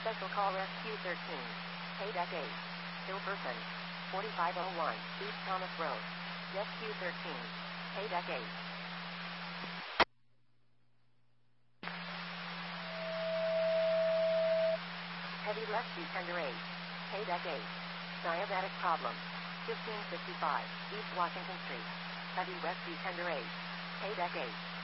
Special Call Rescue 13. Paydeck 8. Ill person. 4501 East Thomas Road. Rescue 13. Paydeck 8. Heavy Rescue Tender 8. Paydeck 8. Diabetic problem. 1555 East Washington Street. Heavy Rescue Tender 8. Paydeck 8.